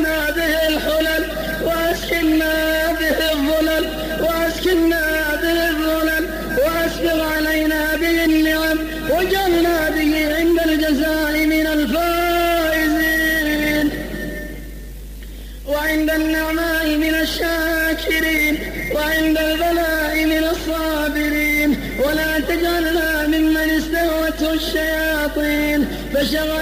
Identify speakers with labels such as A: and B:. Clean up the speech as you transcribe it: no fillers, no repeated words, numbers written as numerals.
A: واسقنا به الحلل واسكنا به الظلل واسكنا به الظلل واسبغ علينا به النعم وجعلنا به عند الجزاء من الفائزين وعند النعماء من الشاكرين وعند البلاء من الصابرين ولا تجعلنا ممن استهوته الشياطين فشغل